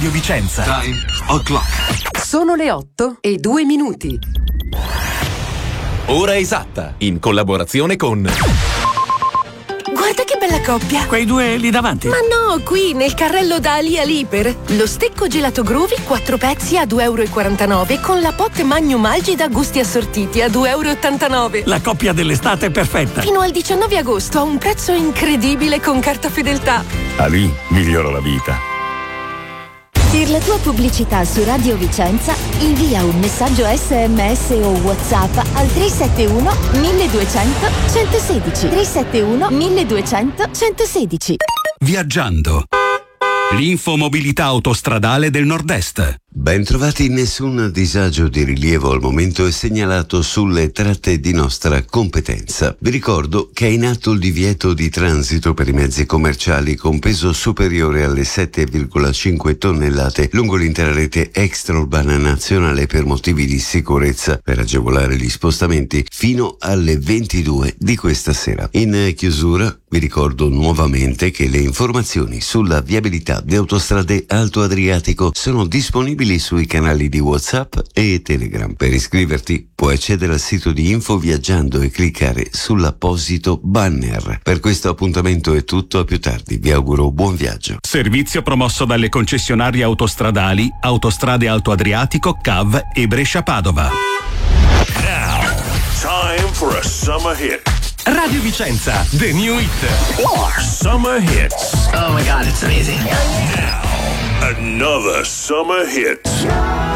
Radio Vicenza. Time o'clock. Sono le 8:02. Ora esatta, in collaborazione con... Guarda che bella coppia! Quei due lì davanti? Ma no, qui nel carrello da Alia Liper. Lo stecco gelato Groovy 4 pezzi a €2,49 con la Pot Magnum Algida gusti assortiti a €2,89. La coppia dell'estate è perfetta. Fino al 19 agosto a un prezzo incredibile con carta fedeltà. Ali migliora la vita. Per la tua pubblicità su Radio Vicenza invia un messaggio SMS o WhatsApp al 371 1200 116. 371 1200 116. Viaggiando. L'infomobilità autostradale del Nord-Est. Bentrovati, nessun disagio di rilievo al momento è segnalato sulle tratte di nostra competenza. Vi ricordo che è in atto il divieto di transito per i mezzi commerciali con peso superiore alle 7,5 tonnellate lungo l'intera rete extraurbana nazionale per motivi di sicurezza, per agevolare gli spostamenti fino alle 22 di questa sera. In chiusura vi ricordo nuovamente che le informazioni sulla viabilità di Autostrade Alto Adriatico sono disponibili sui canali di WhatsApp e Telegram. Per iscriverti puoi accedere al sito di Info Viaggiando e cliccare sull'apposito banner. Per questo appuntamento è tutto, a più tardi. Vi auguro buon viaggio. Servizio promosso dalle concessionarie autostradali Autostrade Alto Adriatico, CAV e Brescia-Padova. Now, time for a summer hit. Radio Vicenza, the new hit. Summer hits. Oh my God, it's amazing. Now, another summer hit.